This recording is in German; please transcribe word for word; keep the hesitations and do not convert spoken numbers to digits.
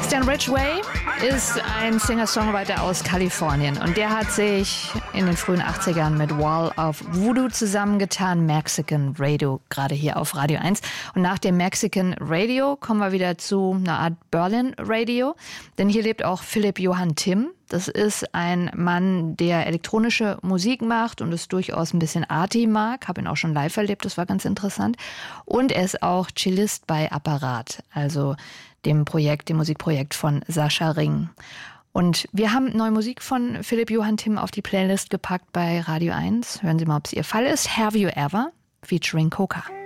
Stan Ridgway ist ein Singer-Songwriter aus Kalifornien und der hat sich in den frühen achtzigern mit Wall of Voodoo zusammengetan, Mexican Radio, gerade hier auf Radio eins. Und nach dem Mexican Radio kommen wir wieder zu einer Art Berlin Radio, denn hier lebt auch Philipp Johann Timm. Das ist ein Mann, der elektronische Musik macht und es durchaus ein bisschen arty mag. Habe ihn auch schon live erlebt, das war ganz interessant. Und er ist auch Cellist bei Apparat, also dem Projekt, dem Musikprojekt von Sascha Ring. Und wir haben neue Musik von Philipp Johann Timm auf die Playlist gepackt bei Radio eins. Hören Sie mal, ob es Ihr Fall ist. Have You Ever? Featuring Coca.